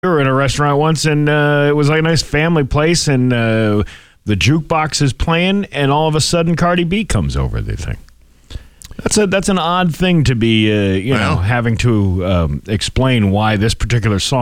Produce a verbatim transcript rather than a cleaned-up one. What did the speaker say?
We were in a restaurant once, and uh, it was like a nice family place, and uh, the jukebox is playing, and all of a sudden Cardi B comes over, they think. That's a that's an odd thing to be, uh, you well, know, having to um, explain why this particular song